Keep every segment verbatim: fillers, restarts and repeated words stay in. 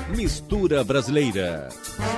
Mistura Brasileira.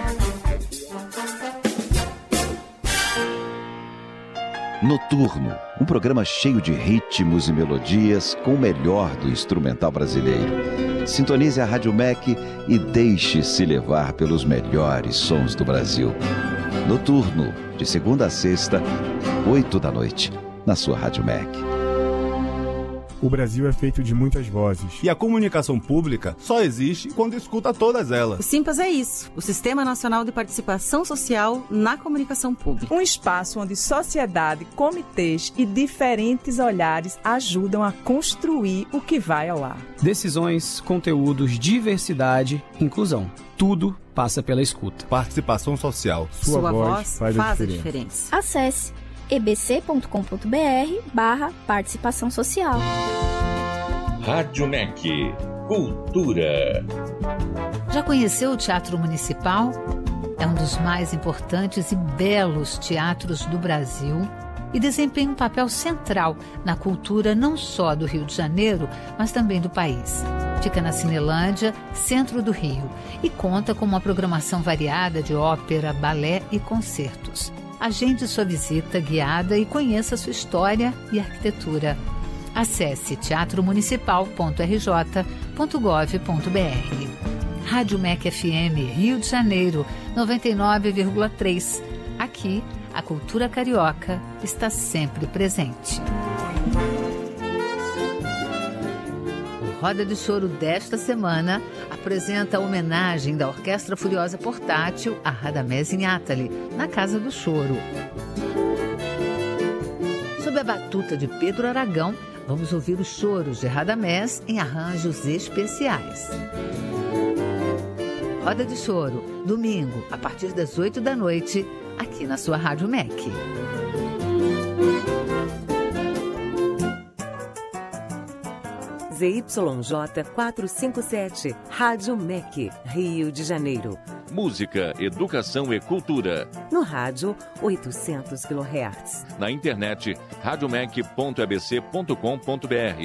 Noturno, um programa cheio de ritmos e melodias com o melhor do instrumental brasileiro. Sintonize a Rádio M E C e deixe-se levar pelos melhores sons do Brasil. Noturno, de segunda a sexta, oito da noite, na sua Rádio M E C. O Brasil é feito de muitas vozes. E a comunicação pública só existe quando escuta todas elas. O Simpas é isso, o Sistema Nacional de Participação Social na Comunicação Pública. Um espaço onde sociedade, comitês e diferentes olhares ajudam a construir o que vai ao ar. Decisões, conteúdos, diversidade, inclusão. Tudo passa pela escuta. Participação social. Sua, Sua voz, voz faz, faz a, diferença. a diferença. Acesse e b c ponto com ponto b r barra participação social. Rádio M E C. Cultura. Já conheceu o Teatro Municipal? É um dos mais importantes e belos teatros do Brasil e desempenha um papel central na cultura não só do Rio de Janeiro, mas também do país. Fica na Cinelândia, centro do Rio, e conta com uma programação variada de ópera, balé e concertos. Agende sua visita guiada e conheça sua história e arquitetura. Acesse teatro municipal ponto r j ponto gov ponto b r. Rádio M E C F M Rio de Janeiro, noventa e nove vírgula três. Aqui, a cultura carioca está sempre presente. O Roda de Choro desta semana apresenta a homenagem da Orquestra Furiosa Portátil a Radamés Inátali, na Casa do Choro. Sob a batuta de Pedro Aragão, vamos ouvir os choros de Radamés em arranjos especiais. Roda de Choro, domingo, a partir das oito da noite, aqui na sua Rádio M E C. Z Y J quatrocentos e cinquenta e sete, Rádio M E C, Rio de Janeiro. Música, educação e cultura. No rádio, oitocentos quilohertz. Na internet, rádio m e c ponto e b c ponto com ponto b r.